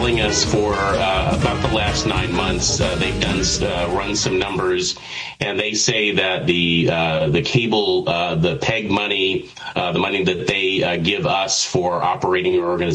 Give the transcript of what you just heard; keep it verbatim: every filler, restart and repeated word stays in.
telling us for uh, about the last nine months, uh, they've done uh, run some numbers, and they say that the uh, the cable, uh, the PEG money, uh, the money that they uh, give us for operating our organization,